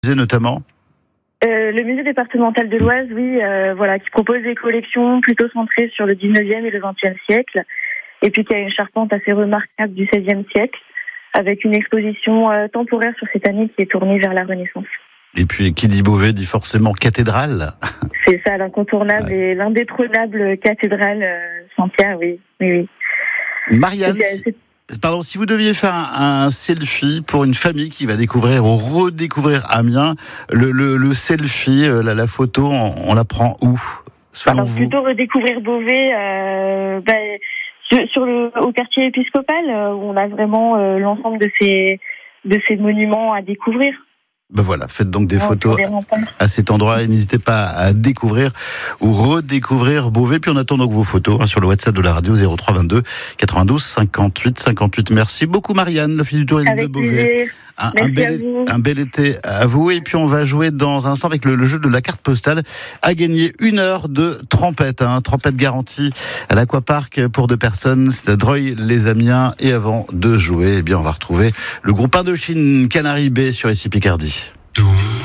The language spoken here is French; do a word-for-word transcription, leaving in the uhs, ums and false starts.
Notamment euh, le musée départemental de l'Oise, oui, euh, voilà, qui propose des collections plutôt centrées sur le dix-neuvième et le vingtième siècle, et puis qui a une charpente assez remarquable du seizième siècle, avec une exposition euh, temporaire sur cette année qui est tournée vers la Renaissance. Et puis, qui dit Beauvais dit forcément cathédrale. C'est ça, l'incontournable ouais. et l'indétrônable cathédrale euh, Saint-Pierre, oui, oui, oui. Marianne, c'est... Pardon, si vous deviez faire un, un selfie pour une famille qui va découvrir ou redécouvrir Amiens, le, le, le selfie, la, la photo, on, on la prend où, selon Alors, vous ? Plutôt redécouvrir Beauvais, euh, bah, sur, sur le, au quartier épiscopal, où on a vraiment euh, l'ensemble de ces, de ces monuments à découvrir. Ben voilà, faites donc des ouais, photos à cet endroit et n'hésitez pas à découvrir ou redécouvrir Beauvais. Puis on attend donc vos photos hein, sur le WhatsApp de la radio zéro trois vingt-deux quatre-vingt-douze cinquante-huit cinquante-huit. Merci beaucoup Marianne, l'Office du tourisme avec de Beauvais. Un, un, bel, un bel été à vous. Et puis on va jouer dans un instant avec le, le jeu de la carte postale à gagner une heure de trempette. Hein, trempette garantie à l'Aquapark pour deux personnes. C'est à Dreuil-les-Amiens. Et avant de jouer, eh bien on va retrouver le groupe Indochine Canary Bay sur ici Picardie.